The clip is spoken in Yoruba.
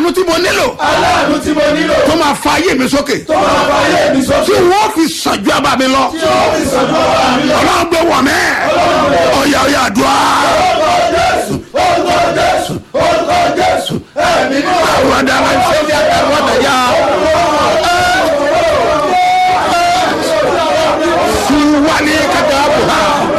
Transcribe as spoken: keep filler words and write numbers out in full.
aláàánú tí mo nílò. aláàánú tí mo nílò. tó máa fa ayé mi sókè. tó máa fa ayé mi sókè. tí wọ́n fi sànjú àbá mi lọ. tí wọ́n fi sànjú àbá mi lọ. ọlọ́run gbé wọ̀ mẹ́. ọlọ́run gbé wọ̀ mẹ́. ọ̀yà ọ̀yà àdúrà.